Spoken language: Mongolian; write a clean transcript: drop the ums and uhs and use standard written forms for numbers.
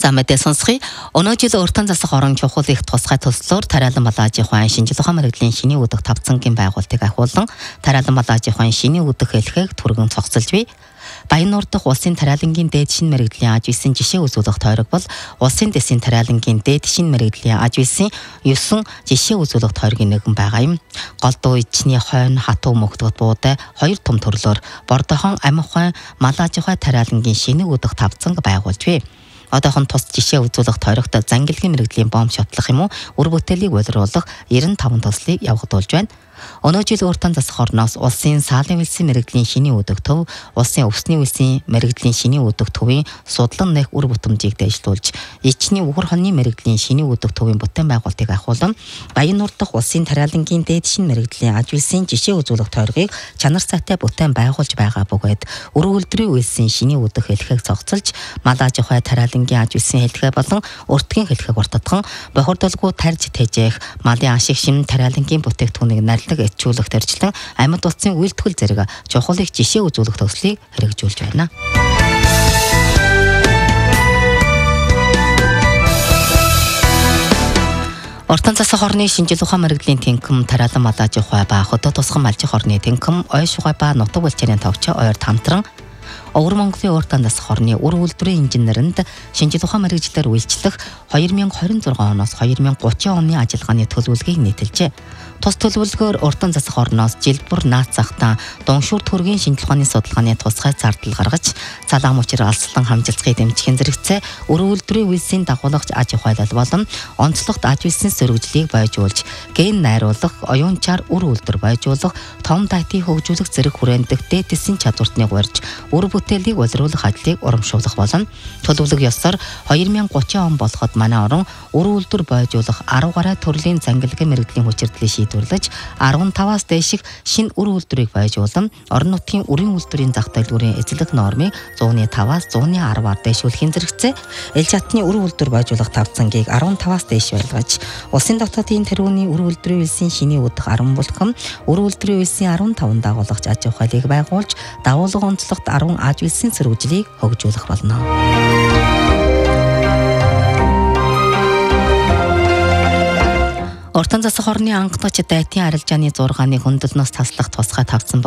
За мэдээ сонсгоё. Өнөө жил уртан засах орон чухал их тусгай төслөөр тариалан балаажийн ухаан шинжлэх ухаан мэрэгжлийн шиний өдөх 5 цангийн байгуулалтыг ахиулан тариалан балаажийн ухаан шиний өдөх хэлхийг түргэн цогцолж бий. Баяннуур дахь улсын тариалангийн дээд шин мэрэгжлийн аж үйсийн жишээ үзүүлэх тойрог бол улсын дэсийн тариалангийн дээд шин мэрэгжлийн аж үйсийн 9 жишээ үзүүлэх тойргийн нэгэн байгаа юм. Голдуу ичний хойно хатуу мөгдгөт буудай 2 том төрлөөр бордохон амих ухаан малааж ухаан тариалангийн шиний өдөх 5 цанг байгуулж бий. Одоохон тус жишээ үзүүлэх тойрогт зангилгийн мэрэгжлийн бомб шотлох юм уу үр бүтээлийг болируулах 95 төслийг явагдуулж байна. Өнөө жил уртан засах орноос улсын саалын үлсийн мэрэгжлийн шиний өдөх төв, улсын өвсний үлсийн мэрэгжлийн шиний өдөх төвийн судлан нэх үр бүтэмжийг дэвшлүүлж, ичний үхэр хоньны мэрэгжлийн шиний өдөх төвийн бүтээн байгуулалтыг ахиулан, Баяннуур дахь улсын тариалангийн дээд шин мэрэгжлийн аж үйлсийн жишээ үзүүлэх тойргийг чанар сайтай бүтээн байгуулж байгаа бөгөөд өр үйлдвэрийн үйлсийн шиний өдөх хэлхийг цогцолж, малааж ухаан тариалангийн аж үйлсийн хэлхээ болон уртгийн хэлхийг уртдхан, бохирдолгүй тарж тэжээх малын ашиг шим тариалангийн бүтээгдэхүүнийг этчүүлэх төрчлэн амьд улсын үйлдвэрлэл зэрэг чухал их жишээ үзүүлэх төслийг хэрэгжүүлж байна. Уртан засах орны шинжлэх ухаан мэрэгжлийн тэнхэм тариалан малааж ухаан ба хотод тусган малжих орны тэнхэм ойш ухаан ба нутаг булчирын товч ойр хамтран Өвөр Монголын уртан засах орны үр үйлдвэрийн инженеринд шинжлэх ухаан мэрэгчлэр үйлчлэх 2026 оноос 2030 оны ажиллагааны төлөвлөгөөг нийтэлжээ. Тус төлөвлөгөөр уртан засах орноос жилбэр наад захтан дуншуур төргийн шинжлэх ухааны судалгааны тусгай зардал гаргаж, цалаан мөчир алслан хамжилтыг дэмжихийн зэрэгцээ үр үйлдвэрийн үйлсийн дагуулагч аж ахуйлал болон онцлогт аж үйлсийн сөрөглөлийг бойжуулж, ген найруулах, оюунчаар үр үйлдвэр бойжуулах, том дайтыг хөгжүүлэх зэрэг хүрээндэх дээдсийн чадвартны гуйрж, үр бүтээлийг болируулах ажлыг урамшуулах болно. Төлөвлөгөө ёсоор 2030 он болоход манай орон үр үйлдвэр бойжуулах 10 гаруй төрлийн зангилгын мэрэгжлийн хүчирдлийг шийдвэрлэж 15-аас дээших шинэ үр үйлдвэрийг бойжуулан орон нутгийн үрийн үйлдвэрийн зах дэлгүүрийн эзлэх нормыг 105-аас 110-аар дэвшүүлэхийн зэрэгцээ эл чатны үр үйлдвэр бойжуулах 5 цангийг 15-аас дээш байлгаж, улсын дотоодын тэргүүний үр үйлдвэрийн үйлсийн шиний өдөх 10 булхан, үр үйлдвэрийн үйлсийн 15 дагуулагч аж ахуйлыг байгуулж, дагуулга онцлогт 10 аж үйлсийн сөрөглөлийг хөгжүүлэх болно. Уртан засах орны анхны дайтын арилжааны 6-ны хөндлөнөөс таслах тусгай тавцсан